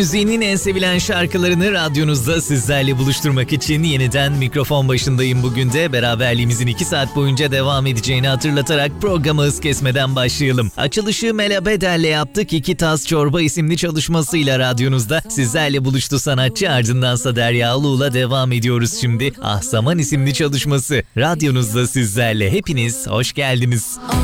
Müziğinin en sevilen şarkılarını radyonuzda sizlerle buluşturmak için yeniden mikrofon başındayım bugün de. Beraberliğimizin 2 saat boyunca devam edeceğini hatırlatarak programa hız kesmeden başlayalım. Açılışı Mela Beder'le yaptık. 2 Tas Çorba isimli çalışmasıyla radyonuzda sizlerle buluştu sanatçı. Ardındansa Derya Ulu'la devam ediyoruz şimdi. Ah Zaman isimli çalışması radyonuzda sizlerle. Hepiniz hoş geldiniz.